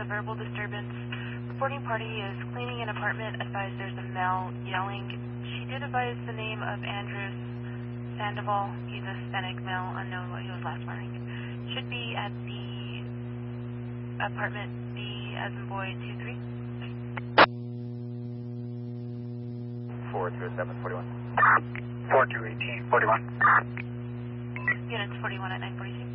a verbal disturbance. Reporting party is cleaning an apartment. Advised there's a male yelling. She did advise the name of Andrews Sandoval. He's a Hispanic male, unknown what he was last wearing. Should be at the apartment B as in boy 23. 42741. 421841. Units 41 at 942.